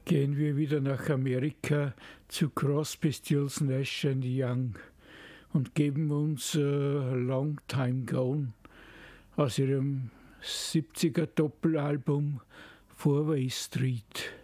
gehen wir wieder nach Amerika zu Crosby, Stills, Nash Young und geben uns Long Time Gone aus ihrem 70er Doppelalbum Fourway Street.